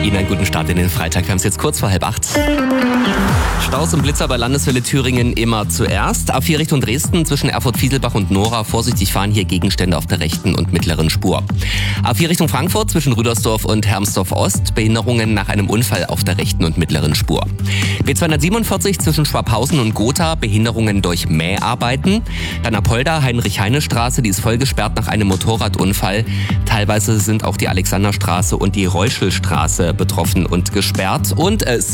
Ihnen einen guten Start in den Freitag. Wir haben es jetzt kurz vor 7:30. Staus und Blitzer bei Landeswelle Thüringen immer zuerst. A4 Richtung Dresden zwischen Erfurt-Fieselbach und Nora. Vorsichtig fahren, hier Gegenstände auf der rechten und mittleren Spur. A4 Richtung Frankfurt zwischen Rüdersdorf und Hermsdorf-Ost. Behinderungen nach einem Unfall auf der rechten und mittleren Spur. B247 zwischen Schwabhausen und Gotha. Behinderungen durch Mäharbeiten. Dann Apolda, Heinrich-Heine-Straße. Die ist voll gesperrt nach einem Motorradunfall. Teilweise sind auch die Alexanderstraße und die Reuschelstraße betroffen und gesperrt. Und